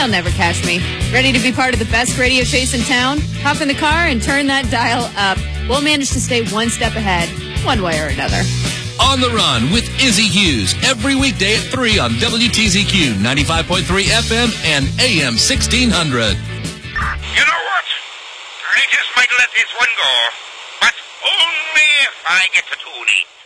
They'll never catch me. Ready to be part of the best radio chase in town? Hop in the car and turn that dial up. We'll manage to stay one step ahead, one way or another. On the Run with Izzy Hughes, every weekday at 3 on WTZQ 95.3 FM and AM 1600. You know what? I just might let this one go, but only if I get to Toonie.